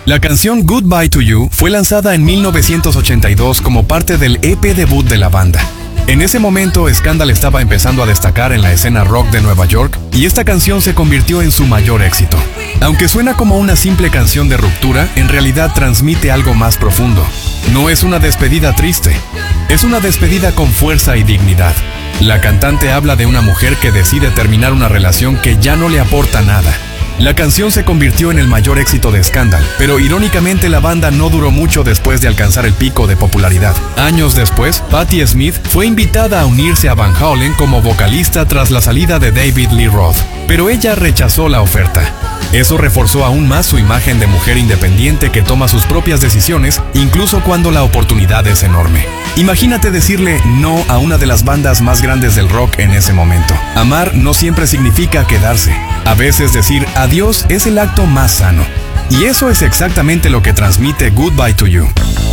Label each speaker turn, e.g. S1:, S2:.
S1: La canción Goodbye to You fue lanzada en 1982 como parte del EP debut de la banda. En ese momento, Scandal estaba empezando a destacar en la escena rock de Nueva York y esta canción se convirtió en su mayor éxito. Aunque suena como una simple canción de ruptura, en realidad transmite algo más profundo. No es una despedida triste, es una despedida con fuerza y dignidad. La cantante habla de una mujer que decide terminar una relación que ya no le aporta nada. La canción se convirtió en el mayor éxito de Scandal, pero irónicamente la banda no duró mucho después de alcanzar el pico de popularidad. Años después, Patti Smith fue invitada a unirse a Van Halen como vocalista tras la salida de David Lee Roth, pero ella rechazó la oferta. Eso reforzó aún más su imagen de mujer independiente que toma sus propias decisiones, incluso cuando la oportunidad es enorme. Imagínate decirle no a una de las bandas más grandes del rock en ese momento. Amar no siempre significa quedarse. A veces decir adiós es el acto más sano. Y eso es exactamente lo que transmite Goodbye to You.